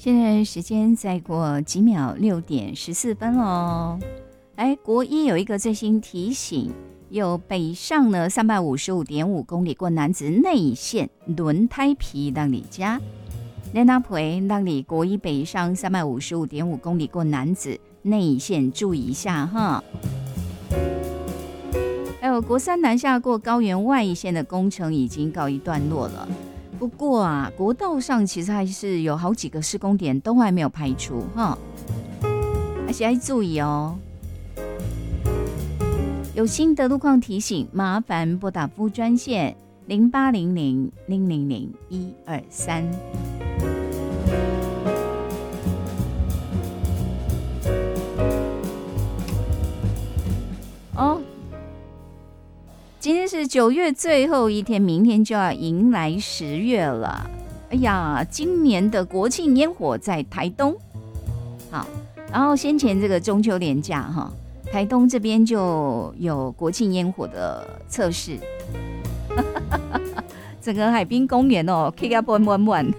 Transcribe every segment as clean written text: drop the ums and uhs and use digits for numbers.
现在时间再过几秒6:14喽。来，国一有一个最新提醒，有北上呢355.5公里过男子内线轮胎皮让你加。在那陪让你国一北上355.5公里过男子内线注意一下哈。还有国三南下过高原外线的工程已经告一段落了。不过啊，国道上其实还是有好几个施工点都还没有排除哈，而且要注意哦。有新的路况提醒，麻烦拨打服务专线0800-000-123。哦。今天是9月最后一天，明天就要迎来10月了。哎呀，今年的国庆烟火在台东。好，然后先前这个中秋连假哈，台东这边就有国庆烟火的测试。整个海滨公园哦 ，K 个弯弯弯。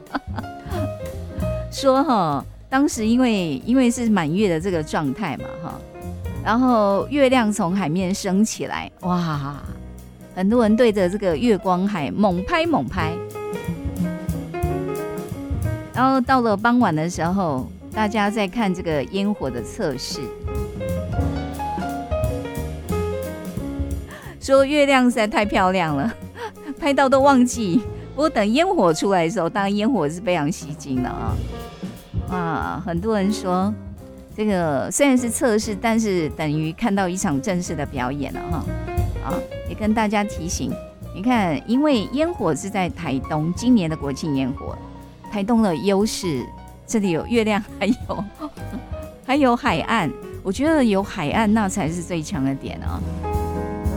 说哈，当时因为是满月的这个状态嘛哈。然后月亮从海面升起来，哇！很多人对着这个月光海猛拍猛拍。然后到了傍晚的时候，大家在看这个烟火的测试，说月亮实在太漂亮了，拍到都忘记。不过等烟火出来的时候，当然烟火是非常吸睛的啊！哇，很多人说。这个虽然是测试，但是等于看到一场正式的表演了哈。啊，也跟大家提醒，你看，因为烟火是在台东，今年的国庆烟火，台东的优势，这里有月亮，还有海岸，我觉得有海岸那才是最强的点啊。